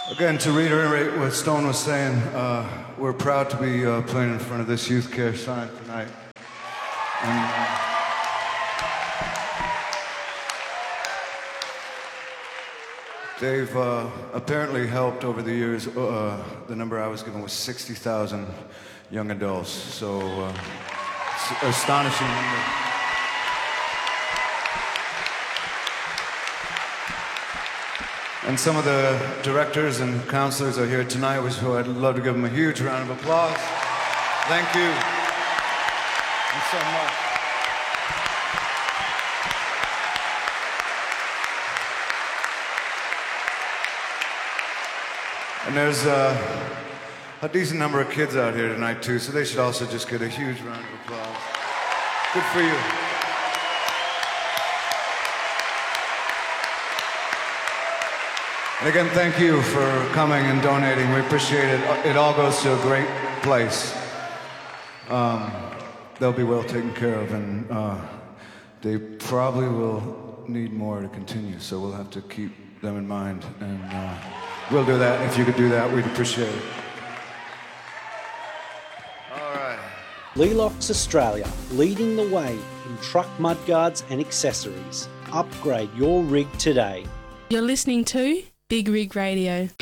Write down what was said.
Again, to reiterate what Stone was saying, we're proud to be playing in front of this youth care sign tonight. And, they've apparently helped over the years. The number I was given was 60,000 young adults, so it's an astonishing number. And some of the directors and counselors are here tonight, so I'd love to give them a huge round of applause. Thank you. Thanks so much. And there's a decent number of kids out here tonight, too, so they should also just get a huge round of applause. Good for you. And again, thank you for coming and donating. We appreciate it. It all goes to a great place. They'll be well taken care of, and they probably will need more to continue, so we'll have to keep them in mind. And we'll do that. If you could do that, we'd appreciate it. All right. Lelox Australia, leading the way in truck mudguards and accessories. Upgrade your rig today. You're listening to Big Rig Radio.